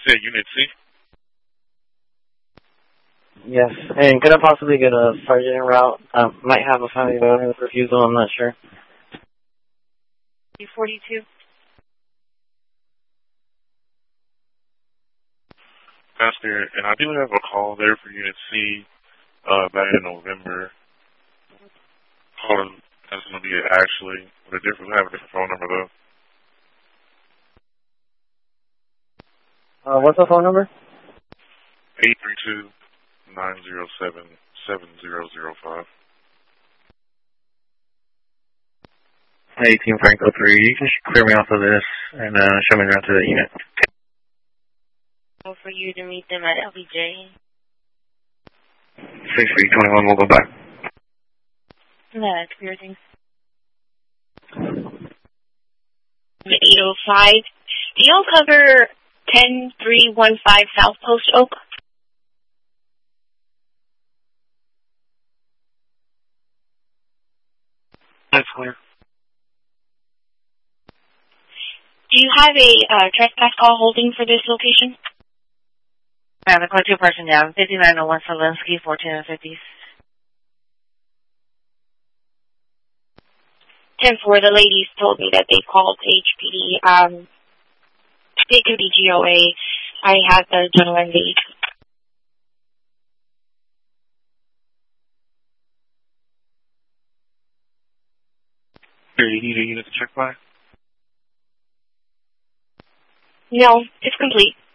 Say Unit C? Yes. And could I possibly get a sergeant en route? Might have a family with refusal, I'm not sure. 42. Pastor, and I do have a call there for Unit C back in November. Calling, that's going to be Ashley. With a different, have a different phone number though. What's the phone number? 832-907-7005. Hey, Team Franco 3, you can clear me off of this and show me around to the unit. For you to meet them at LBJ. 6321, we'll go back. That's clear things. 805. Do y'all cover 10315 South Post Oak? That's clear. Do you have a trespass call holding for this location? I have a call 2 person down. 5901 Solinsky, 1450s. 10-4, the ladies told me that they called HPD. It could be GOA. I have the gentleman lead. Here, you need a unit to check by? No, it's complete.